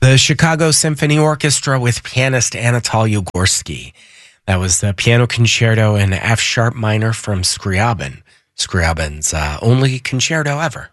The Chicago Symphony Orchestra with pianist Anatoly Ugorsky. That was the piano concerto in F-sharp minor from Scriabin. Scriabin's only concerto ever.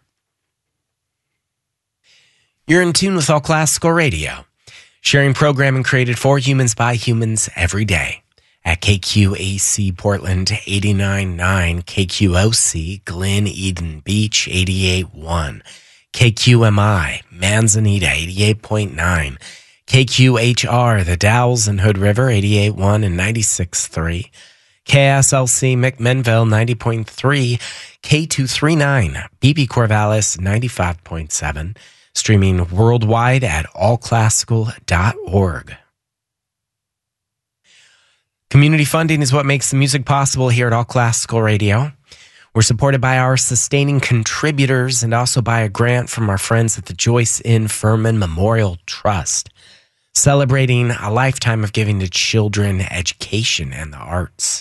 You're in tune with All Classical Radio, sharing programming created for humans by humans every day. At KQAC Portland 89.9, KQOC Glen Eden Beach 88.1, KQMI Manzanita 88.9, KQHR The Dalles and Hood River 88.1 and 96.3, KSLC McMinnville 90.3, K239 BB Corvallis 95.7, streaming worldwide at allclassical.org. Community funding is what makes the music possible here at All Classical Radio. We're supported by our sustaining contributors and also by a grant from our friends at the Joyce N. Furman Memorial Trust, celebrating a lifetime of giving to children education and the arts.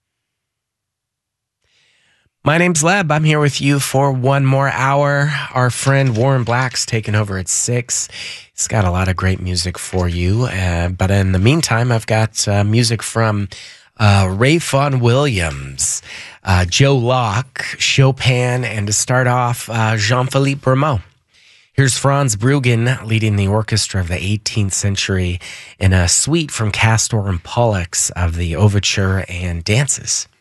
My name's Leb. I'm here with you for one more hour. Our friend Warren Black's taking over at 6. He's got a lot of great music for you. But in the meantime, I've got music from Ray Vaughan Williams, Joe Locke, Chopin, and to start off, Jean-Philippe Rameau. Here's Franz Bruggen leading the orchestra of the 18th century in a suite from Castor and Pollux of the overture and dances.